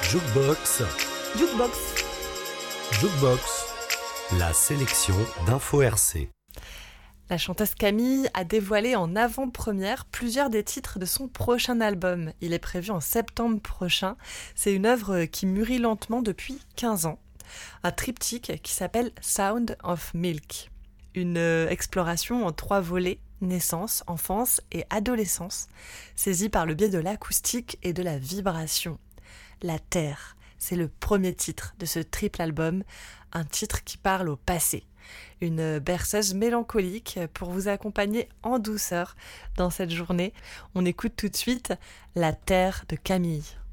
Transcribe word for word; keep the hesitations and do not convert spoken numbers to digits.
Jukebox, Jukebox. Jukebox, la sélection d'Info R C. La chanteuse Camille a dévoilé en avant-première plusieurs des titres de son prochain album. Il est prévu en septembre prochain. C'est une œuvre qui mûrit lentement depuis quinze ans. Un triptyque qui s'appelle Sound of Milk. Une exploration en trois volets, naissance, enfance et adolescence, saisie par le biais de l'acoustique et de la vibration. La Terre, c'est le premier titre de ce triple album, un titre qui parle au passé. Une berceuse mélancolique pour vous accompagner en douceur dans cette journée. On écoute tout de suite La Terre de Camille.